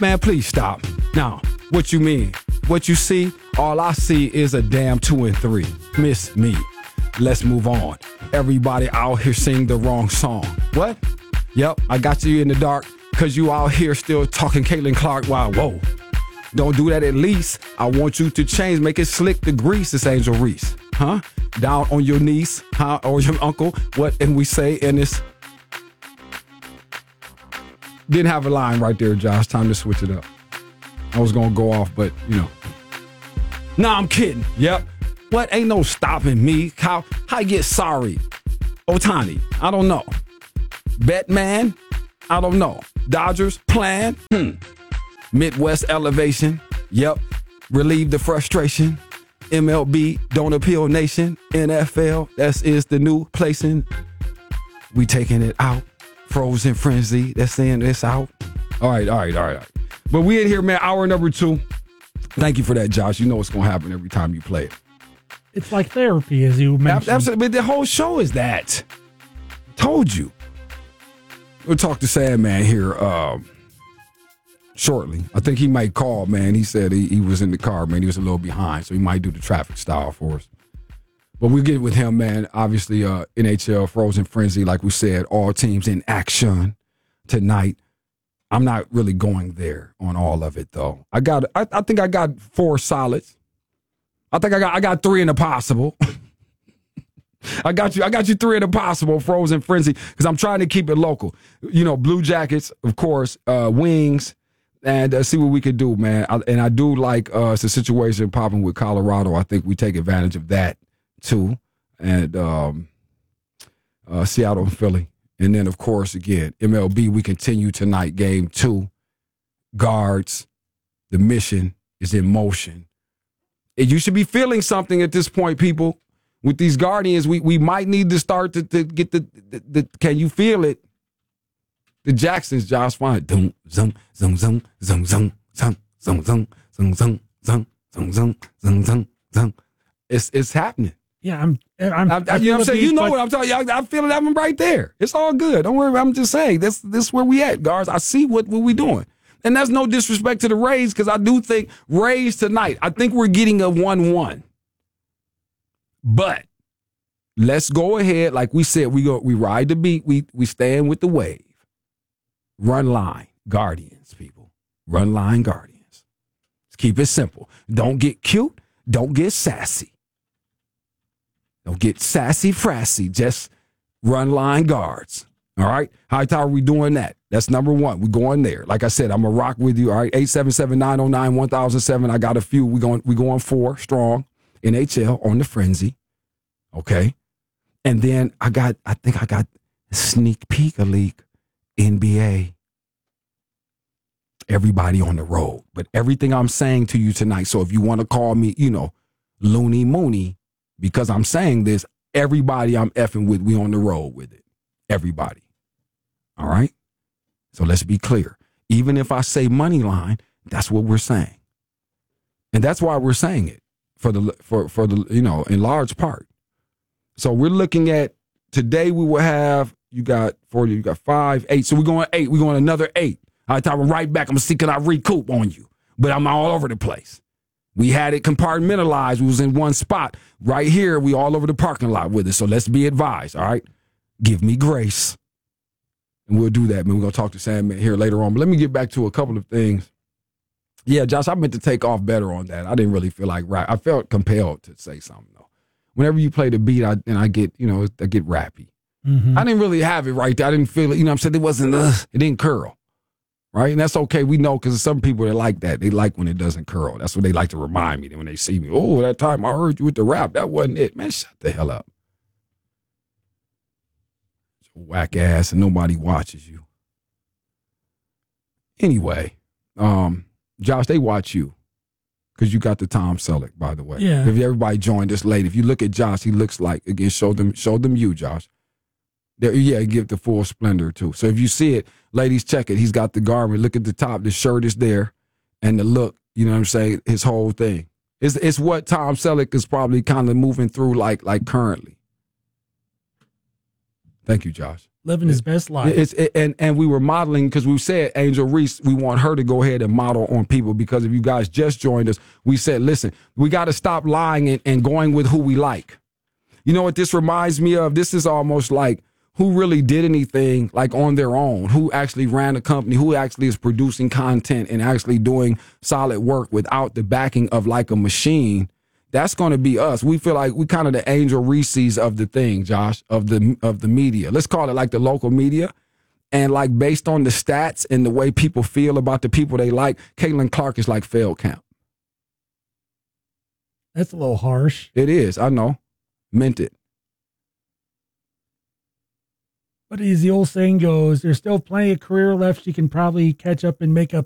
Man, please stop. Now, what you mean? What you see? All I see is a damn 2 and 3. Miss me. Let's move on. Everybody out here sing the wrong song. What? Yep, I got you in the dark because you out here still talking Caitlin Clark. Wow, whoa. Don't do that at least. I want you to change. Make it slick the grease, this Angel Reese. Huh? Down on your niece, huh? Or your uncle. What? And we say in this. Didn't have a line right there, Josh. Time to switch it up. I was going to go off, but, you know. Nah, I'm kidding. Yep. What? Ain't no stopping me. How you get sorry? Otani, I don't know. Batman, I don't know. Dodgers, plan, Midwest elevation, yep. Relieve the frustration. MLB, don't appeal nation. NFL, that is the new placing. We taking it out. Frozen frenzy, that's saying this out. All right. But we in here, man, hour number 2. Thank you for that, Josh. You know what's going to happen every time you play it. It's like therapy, as you mentioned. Absolutely, but the whole show is that. Told you. We'll talk to Sandman here shortly. I think he might call, man. He said he was in the car, man. He was a little behind, so he might do the traffic style for us. But we'll get with him, man. Obviously, NHL Frozen Frenzy, like we said, all teams in action tonight. I'm not really going there on all of it, though. I think I got 4 solids. I think I got 3 in the possible. I got you 3 in the possible, Frozen Frenzy, because I'm trying to keep it local. You know, Blue Jackets, of course, Wings, and see what we could do, man. I do like it's a situation popping with Colorado. I think we take advantage of that, too. And Seattle and Philly. And then, of course, again, MLB, we continue tonight, game 2. Guards, the mission is in motion. And you should be feeling something at this point, people. With these Guardians, we might need to start to get the can you feel it? The Jacksons, Josh Fine. Dum, zum, zum, zum, zum, zum, zum, zum, zum, zum, zum, zum, zum, zum, zum, zum. It's happening. Yeah, I'm you know what I'm saying? You know what I'm talking about. I feel that one right there. It's all good. Don't worry. I'm just saying this where we at, guards. I see what we doing. And that's no disrespect to the Rays, because I do think Rays tonight, I think we're getting a 1-1. But let's go ahead. Like we said, we ride the beat. We stand with the wave. Run line, Guardians, people. Run line, Guardians. Let's keep it simple. Don't get cute. Don't get sassy. Don't get sassy-frassy. Just run line guards. All right? Hightower, we doing that. That's number 1. We're going there. Like I said, I'm going to rock with you. All right? 877-909-1007. I got a few. We going 4 strong. NHL on the frenzy. Okay? And then I think I got a sneak peek a leak. NBA. Everybody on the road. But everything I'm saying to you tonight, so if you want to call me, Looney Mooney, because I'm saying this, everybody I'm effing with, we on the road with it. Everybody. All right? So let's be clear. Even if I say money line, that's what we're saying. And that's why we're saying it for the in large part. So we're looking at today we will have, you got 40, you got 5, 8. So we're going 8. We're going another 8. All right, I'm right back. I'm going to see can I recoup on you. But I'm all over the place. We had it compartmentalized. We was in one spot. Right here, we all over the parking lot with it. So let's be advised, all right? Give me grace. And we'll do that, man. We're going to talk to Sandman here later on. But let me get back to a couple of things. Yeah, Josh, I meant to take off better on that. I didn't really feel like rap. I felt compelled to say something, though. Whenever you play the beat, I get rappy. Mm-hmm. I didn't really have it right there. I didn't feel it. You know what I'm saying? It didn't curl. Right? And that's okay. We know because some people that like that. They like when it doesn't curl. That's what they like to remind me when they see me. Oh, that time I heard you with the rap. That wasn't it. Man, shut the hell up. Whack ass and nobody watches you. Anyway, Josh, they watch you because you got the Tom Selleck, by the way. Yeah. If everybody joined us late, if you look at Josh, he looks like, again, show them you, Josh. There, yeah, give the full splendor too. So if you see it, ladies, check it. He's got the garment. Look at the top. The shirt is there, and the look. You know what I'm saying? His whole thing. It's what Tom Selleck is probably kind of moving through like currently. Thank you, Josh. living his best life. And we were modeling because we said Angel Reese, we want her to go ahead and model on people because if you guys just joined us, we said, listen, we got to stop lying and going with who we like. You know what this reminds me of? This is almost like who really did anything like on their own, who actually ran a company, who actually is producing content and actually doing solid work without the backing of like a machine. That's going to be us. We feel like we kind of the Angel Reese's of the thing, Josh, of the media. Let's call it like the local media. And like based on the stats and the way people feel about the people they like, Caitlin Clark is like failed camp. That's a little harsh. It is. I know. Meant it. But as the old saying goes, there's still plenty of career left. She can probably catch up and make up